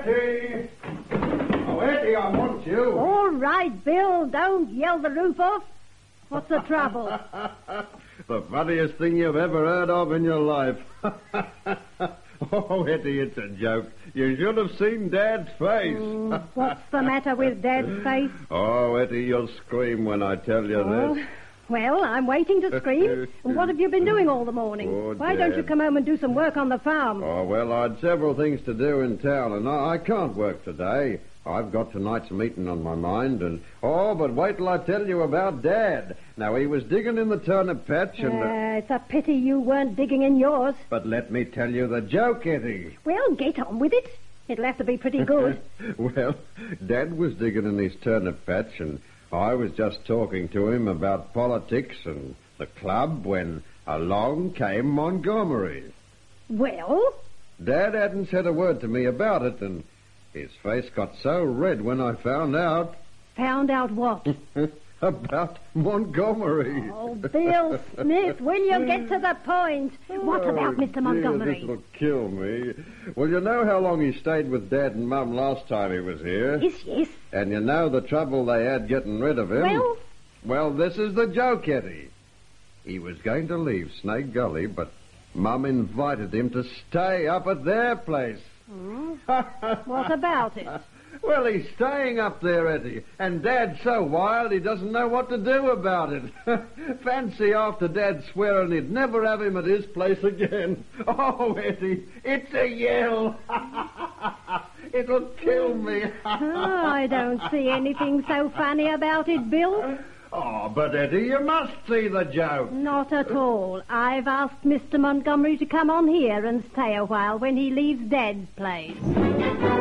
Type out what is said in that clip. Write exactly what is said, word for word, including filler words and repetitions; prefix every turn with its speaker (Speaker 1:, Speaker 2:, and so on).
Speaker 1: Eddie! Oh, Eddie, I want you.
Speaker 2: All right, Bill, don't yell the roof off. What's the trouble?
Speaker 1: The funniest thing you've ever heard of in your life. Oh, Eddie, it's a joke. You should have seen Dad's face.
Speaker 2: Mm, what's the matter with Dad's face?
Speaker 1: Oh, Eddie, you'll scream when I tell you
Speaker 2: Oh,
Speaker 1: this.
Speaker 2: well, I'm waiting to scream. And what have you been doing all the morning?
Speaker 1: Oh,
Speaker 2: Why don't you
Speaker 1: Dad.
Speaker 2: come home and do some work on the farm?
Speaker 1: Oh, well, I'd several things to do in town, and I, I can't work today. I've got tonight's meeting on my mind, and... Oh, but wait till I tell you about Dad. Now, he was digging in the turnip patch, and...
Speaker 2: Uh, it's a pity you weren't digging in yours.
Speaker 1: But let me tell you the joke, Eddie.
Speaker 2: Well, get on with it. It'll have to be pretty good.
Speaker 1: Well, Dad was digging in his turnip patch, and I was just talking to him about politics and the club when along came Montgomery.
Speaker 2: Well?
Speaker 1: Dad hadn't said a word to me about it, and his face got so red when I found out.
Speaker 2: Found out what?
Speaker 1: About Montgomery.
Speaker 2: Oh, Bill Smith, will you get to the point? What
Speaker 1: Oh,
Speaker 2: about Mister
Speaker 1: dear,
Speaker 2: Montgomery?
Speaker 1: This'll kill me. Well, you know how long he stayed with Dad and Mum last time he was here?
Speaker 2: Yes, yes.
Speaker 1: And you know the trouble they had getting rid of him?
Speaker 2: Well?
Speaker 1: Well, this is the joke, Eddie. He was going to leave Snake Gully, but Mum invited him to stay up at their place.
Speaker 2: Hmm? What about it?
Speaker 1: Well, he's staying up there, Eddie, and Dad's so wild he doesn't know what to do about it. Fancy after Dad swearing he'd never have him at his place again. Oh, Eddie, it's a yell. It'll kill me.
Speaker 2: Oh, I don't see anything so funny about it, Bill.
Speaker 1: Oh, but Eddie, you must see the joke.
Speaker 2: Not at all. I've asked Mister Montgomery to come on here and stay a while when he leaves Dad's place.